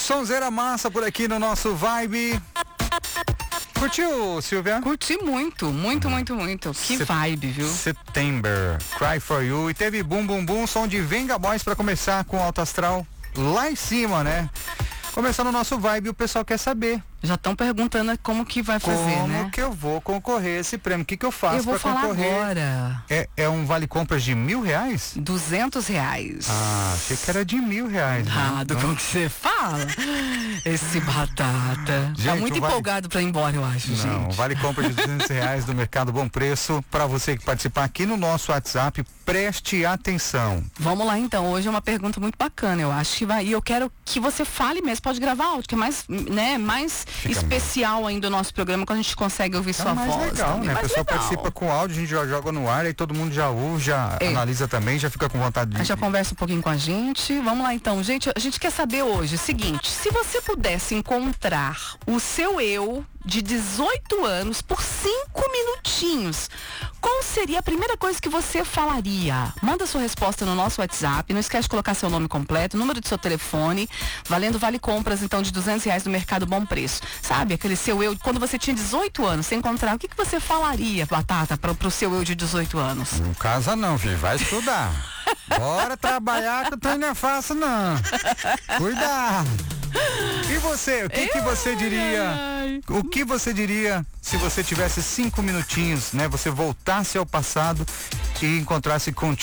Sonzeira massa por aqui no nosso Vibe. Curtiu, Silvia? Curti muito. Que vibe, viu? September, Cry For You. E teve Bum Bum Bum, som de Venga Boys pra começar com Alto Astral lá em cima, né? Começando o nosso Vibe, o pessoal quer saber. Já estão perguntando como que vai fazer, como né? Como que eu vou concorrer a esse prêmio? O que eu faço pra concorrer? Eu vou falar agora. É um vale compras de R$1.000? R$200. Ah, achei que era de R$1.000. Ah, do como que você fala? Esse batata. Gente, tá muito empolgado pra ir embora, eu acho, gente. Não, vale compra de R$200 do Mercado Bom Preço. Pra você que participar aqui no nosso WhatsApp, preste atenção. Vamos lá então, hoje é uma pergunta muito bacana, eu acho que vai, e eu quero que você fale mesmo, pode gravar áudio, que é mais, né, mais especial ainda o nosso programa, quando a gente consegue ouvir sua voz. Mais legal, né? A pessoa participa com áudio, a gente já joga no ar, aí todo mundo já ouve, já analisa também, já fica com vontade de... Já conversa um pouquinho com a gente. Vamos lá então, gente, a gente quer saber hoje o seguinte: se você pudesse encontrar o seu eu de 18 anos por 5 minutinhos, qual seria a primeira coisa que você falaria? Manda sua resposta no nosso WhatsApp, não esquece de colocar seu nome completo, número do seu telefone, valendo vale compras então de R$200 do Mercado Bom Preço. Sabe, aquele seu eu, quando você tinha 18 anos, você encontrar, o que você falaria, Batata, pro seu eu de 18 anos? Não casa não, filho, vai estudar. Bora trabalhar que o trem não é fácil não. Cuidado. E você, o que você diria? O que você diria se você tivesse 5 minutinhos, né? Você voltasse ao passado e encontrasse contigo